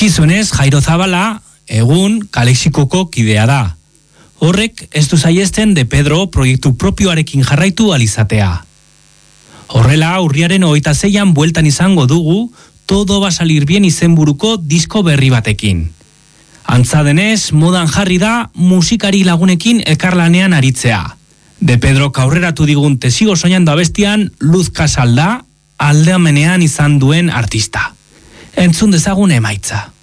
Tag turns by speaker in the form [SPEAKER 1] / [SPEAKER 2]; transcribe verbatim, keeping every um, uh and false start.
[SPEAKER 1] Dakizunez, Jairo Zabala, egun Kalexikoko kidea da. Horrek ez du saiesten De Pedro proiektu propioarekin jarraitu alizatea. Horrela, urriaren hogeita zeian bueltan izango dugu Todo va a salir bien izenburuko disko berri batekin. Antza denez, modan jarri da musikari lagunekin elkarlanean aritzea. De Pedro aurreratu digun Te sigo soñando abestian Luz Casal da aldamenean izan duen artista. Entzun dezagun emaitza.